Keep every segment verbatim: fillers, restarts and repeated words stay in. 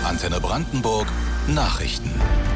Antenne Brandenburg Nachrichten.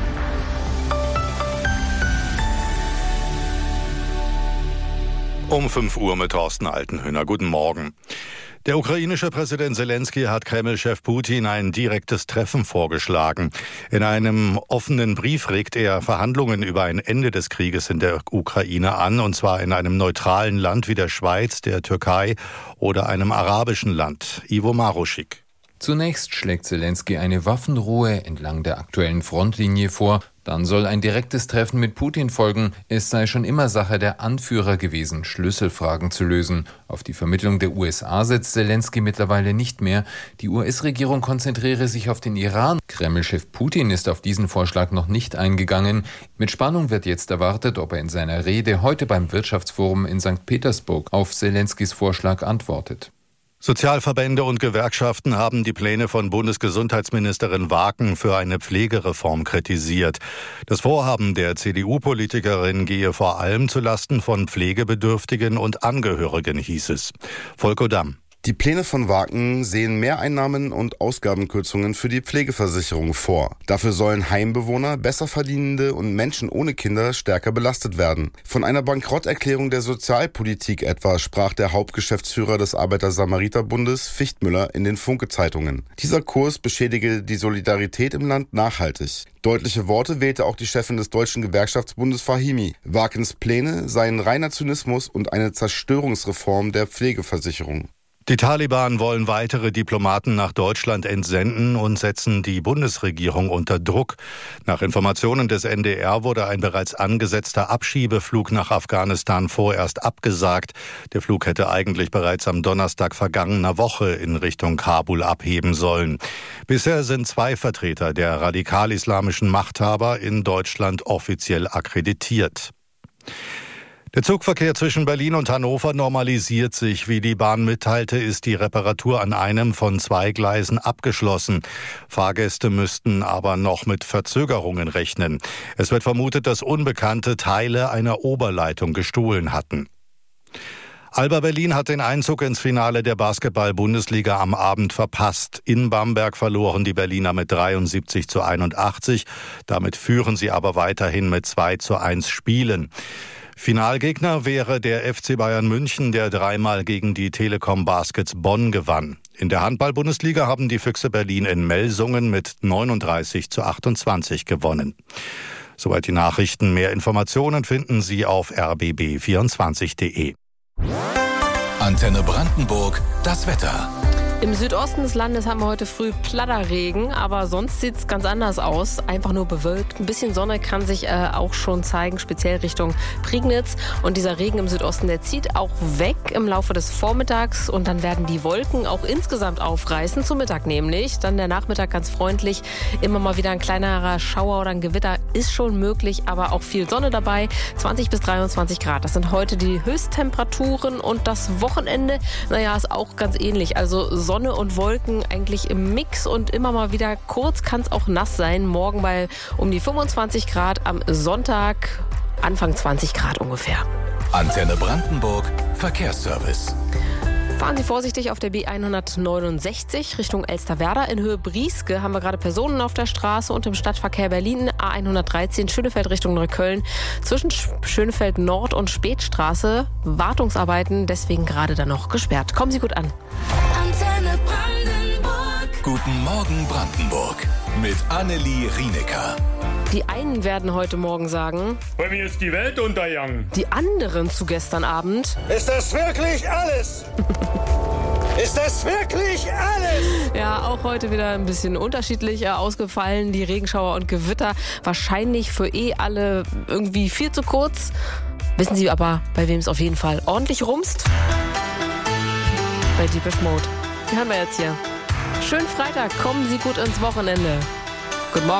Um fünf Uhr mit Thorsten Altenhöhner. Guten Morgen. Der ukrainische Präsident Selenskyj hat Kreml-Chef Putin ein direktes Treffen vorgeschlagen. In einem offenen Brief regt er Verhandlungen über ein Ende des Krieges in der Ukraine an, und zwar in einem neutralen Land wie der Schweiz, der Türkei oder einem arabischen Land. Ivo Maruschik. Zunächst schlägt Selenskyj eine Waffenruhe entlang der aktuellen Frontlinie vor. Dann soll ein direktes Treffen mit Putin folgen. Es sei schon immer Sache der Anführer gewesen, Schlüsselfragen zu lösen. Auf die Vermittlung der U S A setzt Selenskyj mittlerweile nicht mehr. Die U S-Regierung konzentriere sich auf den Iran. Kreml-Chef Putin ist auf diesen Vorschlag noch nicht eingegangen. Mit Spannung wird jetzt erwartet, ob er in seiner Rede heute beim Wirtschaftsforum in Sankt Petersburg auf Selenskys Vorschlag antwortet. Sozialverbände und Gewerkschaften haben die Pläne von Bundesgesundheitsministerin Waken für eine Pflegereform kritisiert. Das Vorhaben der C D U-Politikerin gehe vor allem zulasten von Pflegebedürftigen und Angehörigen, hieß es. Volker Damm. Die Pläne von Waken sehen Mehreinnahmen und Ausgabenkürzungen für die Pflegeversicherung vor. Dafür sollen Heimbewohner, Besserverdienende und Menschen ohne Kinder stärker belastet werden. Von einer Bankrotterklärung der Sozialpolitik etwa sprach der Hauptgeschäftsführer des Arbeiter-Samariter-Bundes Fichtmüller in den Funke-Zeitungen. Dieser Kurs beschädige die Solidarität im Land nachhaltig. Deutliche Worte wählte auch die Chefin des Deutschen Gewerkschaftsbundes Fahimi. Wakens Pläne seien reiner Zynismus und eine Zerstörungsreform der Pflegeversicherung. Die Taliban wollen weitere Diplomaten nach Deutschland entsenden und setzen die Bundesregierung unter Druck. Nach Informationen des N D R wurde ein bereits angesetzter Abschiebeflug nach Afghanistan vorerst abgesagt. Der Flug hätte eigentlich bereits am Donnerstag vergangener Woche in Richtung Kabul abheben sollen. Bisher sind zwei Vertreter der radikal-islamischen Machthaber in Deutschland offiziell akkreditiert. Der Zugverkehr zwischen Berlin und Hannover normalisiert sich. Wie die Bahn mitteilte, ist die Reparatur an einem von zwei Gleisen abgeschlossen. Fahrgäste müssten aber noch mit Verzögerungen rechnen. Es wird vermutet, dass Unbekannte Teile einer Oberleitung gestohlen hatten. Alba Berlin hat den Einzug ins Finale der Basketball-Bundesliga am Abend verpasst. In Bamberg verloren die Berliner mit dreiundsiebzig zu einundachtzig. Damit führen sie aber weiterhin mit zwei zu eins Spielen. Finalgegner wäre der F C Bayern München, der dreimal gegen die Telekom Baskets Bonn gewann. In der Handball-Bundesliga haben die Füchse Berlin in Melsungen mit neununddreißig zu achtundzwanzig gewonnen. Soweit die Nachrichten. Mehr Informationen finden Sie auf r b b vierundzwanzig punkt d e. Antenne Brandenburg, das Wetter. Im Südosten des Landes haben wir heute früh Platterregen, aber sonst sieht es ganz anders aus. Einfach nur bewölkt. Ein bisschen Sonne kann sich äh, auch schon zeigen, speziell Richtung Prignitz. Und dieser Regen im Südosten, der zieht auch weg im Laufe des Vormittags. Und dann werden die Wolken auch insgesamt aufreißen, zum Mittag nämlich. Dann der Nachmittag ganz freundlich. Immer mal wieder ein kleinerer Schauer oder ein Gewitter ist schon möglich, aber auch viel Sonne dabei. zwanzig bis dreiundzwanzig Grad. Das sind heute die Höchsttemperaturen. Und das Wochenende, naja, ist auch ganz ähnlich. Also Sonne und Wolken eigentlich im Mix und immer mal wieder kurz kann es auch nass sein. Morgen bei um die fünfundzwanzig Grad, am Sonntag Anfang zwanzig Grad ungefähr. Antenne Brandenburg Verkehrsservice. Fahren Sie vorsichtig auf der B hundertneunundsechzig Richtung Elsterwerda. In Höhe Brieske haben wir gerade Personen auf der Straße und im Stadtverkehr Berlin A hundertdreizehn Schönefeld Richtung Neukölln. Zwischen Schönefeld Nord und Spätstraße Wartungsarbeiten, deswegen gerade da noch gesperrt. Kommen Sie gut an. Antenne Brandenburg. Guten Morgen Brandenburg mit Annelie Rienecker. Die einen werden heute Morgen sagen, bei mir ist die Welt untergegangen. Die anderen zu gestern Abend, ist das wirklich alles? Ist das wirklich alles? Ja, auch heute wieder ein bisschen unterschiedlich ausgefallen. Die Regenschauer und Gewitter wahrscheinlich für eh alle irgendwie viel zu kurz. Wissen Sie aber, bei wem es auf jeden Fall ordentlich rumst? Bei Depeche Mode. Die hören wir jetzt hier. Schönen Freitag, kommen Sie gut ins Wochenende. Guten Morgen.